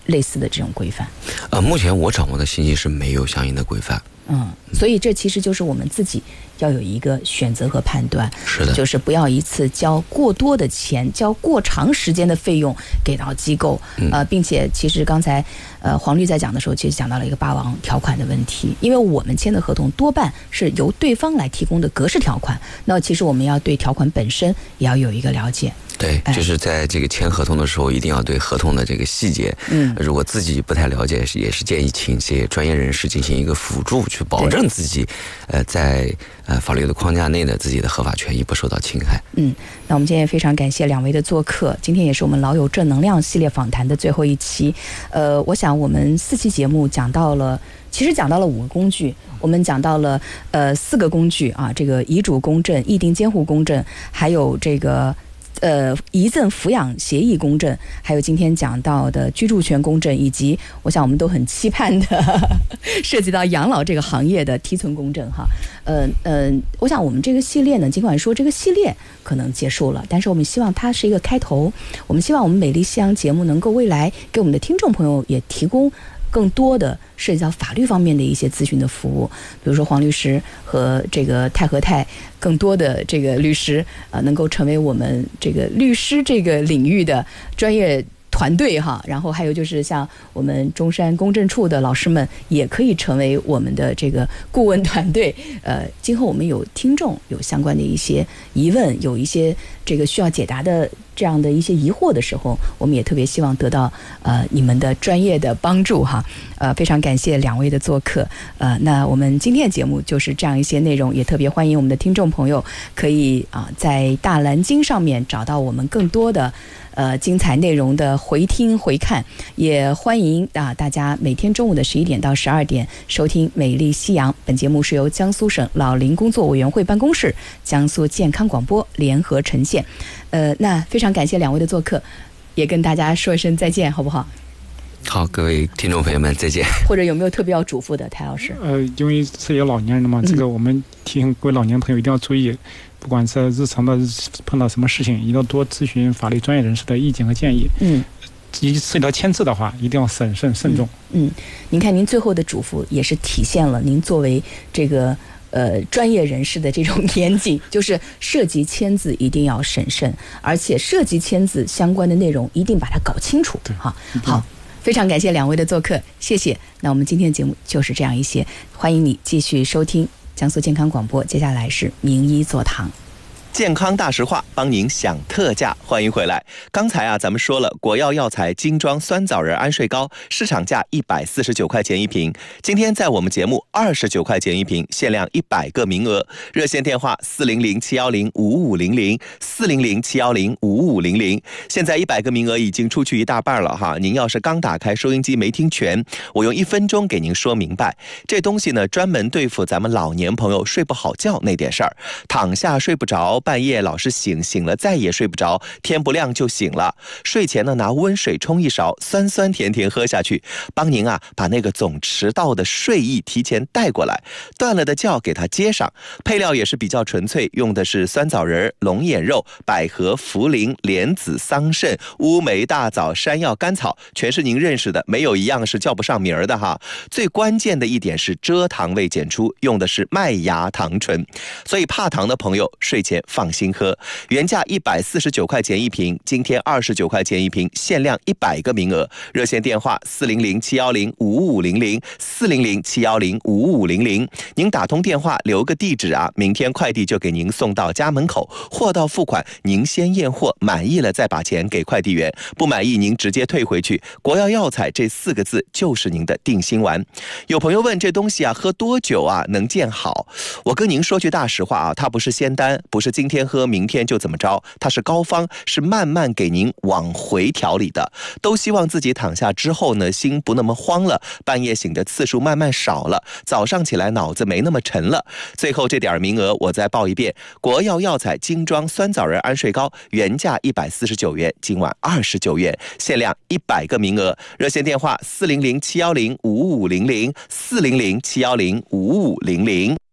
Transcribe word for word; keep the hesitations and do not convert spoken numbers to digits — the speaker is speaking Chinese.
类似的这种规范？ 呃，目前我掌握的信息是没有相应的规范。 嗯，所以这其实就是我们自己要有一个选择和判断， 是的， 就是不要一次交过多的钱，交过长时间的费用给到机构，嗯、呃，并且其实刚才呃黄律在讲的时候，其实讲到了一个霸王条款的问题，因为我们签的合同多半是由对方来提供的格式条款，那其实我们要对条款本身也要有一个了解。 对，就是在这个签合同的时候，一定要对合同的这个细节，嗯，如果自己不太了解，也是建议请一些专业人士进行一个辅助，去保证自己，呃，在呃法律的框架内的自己的合法权益不受到侵害。 嗯，那我们今天也非常感谢两位的做客，今天也是我们老友正能量系列访谈的最后一期。呃，我想我们四期节目讲到了。其实讲到了五个工具，我们讲到了呃四个工具啊，这个遗嘱公证、议定监护公证，还有这个呃遗赠抚养协议公证，还有今天讲到的居住权公证，以及我想我们都很期盼的呵呵涉及到养老这个行业的提存公证哈。呃呃，我想我们这个系列呢，尽管说这个系列可能结束了，但是我们希望它是一个开头，我们希望我们美丽夕阳节目能够未来给我们的听众朋友也提供更多的涉及到法律方面的一些咨询的服务，比如说黄律师和这个泰和泰更多的这个律师呃，能够成为我们这个律师这个领域的专业团队哈，然后还有就是像我们中山公证处的老师们也可以成为我们的这个顾问团队。呃，今后我们有听众有相关的一些疑问，有一些这个需要解答的这样的一些疑惑的时候，我们也特别希望得到呃你们的专业的帮助哈。呃，非常感谢两位的做客。呃，那我们今天的节目就是这样一些内容，也特别欢迎我们的听众朋友可以啊、呃、在大蓝鲸上面找到我们更多的呃精彩内容的回听回看，也欢迎啊大家每天中午的十一点到十二点收听美丽夕阳。本节目是由江苏省老龄工作委员会办公室、江苏健康广播联合呈现。呃，那非常感谢两位的做客，也跟大家说一声再见，好不好？ 好，各位听众朋友们，再见。 或者有没有特别要嘱咐的，台老师？ 呃，因为是有老年人的嘛，嗯、这个我们提醒各位老年朋友一定要注意，不管是日常的碰到什么事情，一定要多咨询法律专业人士的意见和建议。嗯，一涉及到签字的话，一定要审慎慎重。 嗯，嗯您看您最后的嘱咐也是体现了您作为这个呃专业人士的这种严谨，就是涉及签字一定要审慎，而且涉及签字相关的内容一定把它搞清楚。 对， 好，好。非常感谢两位的做客，谢谢。那我们今天的节目就是这样一些，欢迎你继续收听江苏健康广播，接下来是名医座堂。 健康大实话，帮您享特价，欢迎回来。刚才啊，咱们说了，国药药材精装酸枣仁安睡膏，市场价一百四十九块钱一瓶，今天在我们节目二十九块钱一瓶，限量一百个名额。热线电话四零零七幺零五五零零四零零七幺零五五零零。现在一百个名额已经出去一大半了哈，您要是刚打开收音机没听全，我用一分钟给您说明白。这东西呢，专门对付咱们老年朋友睡不好觉那点事儿，躺下睡不着。半夜老是醒，醒了再也睡不着，天不亮就醒了。睡前呢，拿温水冲一勺，酸酸甜甜喝下去，帮您啊把那个总迟到的睡意提前带过来，断了的觉给它接上。配料也是比较纯粹，用的是酸枣仁、龙眼肉、百合、茯苓、莲子、桑葚、乌梅、大枣、山药、甘草，全是您认识的，没有一样是叫不上名儿的哈。最关键的一点是蔗糖味检出，用的是麦芽糖醇，所以怕糖的朋友睡前放心喝。原价一百四十九块钱一瓶，今天二十九块钱一瓶，限量一百个名额。热线电话四零零七幺零五五零零四零零七幺零五五零零。您打通电话留个地址啊，明天快递就给您送到家门口。货到付款，您先验货，满意了再把钱给快递员，不满意您直接退回去。国药药材这四个字就是您的定心丸。有朋友问这东西啊，喝多久啊能见好？我跟您说句大实话啊，它不是仙丹，不是今天喝明天就怎么着，它是膏方，是慢慢给您往回调理的。都希望自己躺下之后呢，心不那么慌了，半夜醒的次数慢慢少了，早上起来脑子没那么沉了。最后这点名额我再报一遍，国药药材精装酸枣仁安睡膏，原价一百四十九元，今晚二十九元，限量一百个名额。热线电话四零零七幺零五五零零四零零七幺零五五零零。